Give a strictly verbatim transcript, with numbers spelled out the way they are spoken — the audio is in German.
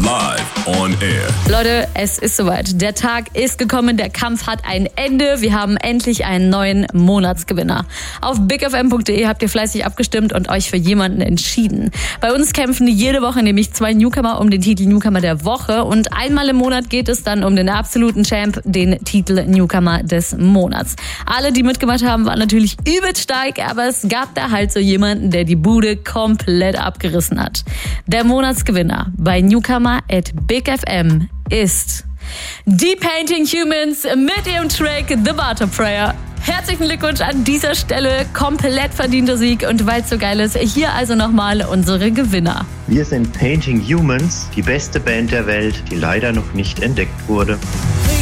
Live on Air. Leute, es ist soweit. Der Tag ist gekommen, der Kampf hat ein Ende. Wir haben endlich einen neuen Monatsgewinner. Auf big f m punkt d e habt ihr fleißig abgestimmt und euch für jemanden entschieden. Bei uns kämpfen jede Woche nämlich zwei Newcomer um den Titel Newcomer der Woche und einmal im Monat geht es dann um den absoluten Champ, den Titel Newcomer des Monats. Alle, die mitgemacht haben, waren natürlich übelst stark, aber es gab da halt so jemanden, der die Bude komplett abgerissen hat. Der Monatsgewinner bei Newcomer at big f m ist die Painting Humans mit ihrem Track The Barter Prayer. Herzlichen Glückwunsch an dieser Stelle, komplett verdienter Sieg und weil es so geil ist, hier also nochmal unsere Gewinner. Wir sind Painting Humans, die beste Band der Welt, die leider noch nicht entdeckt wurde.